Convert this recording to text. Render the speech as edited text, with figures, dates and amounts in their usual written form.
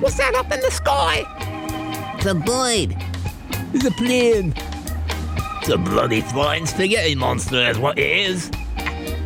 What's that up in the sky? It's a bird. It's a plane. It's a bloody flying spaghetti monster is what it is.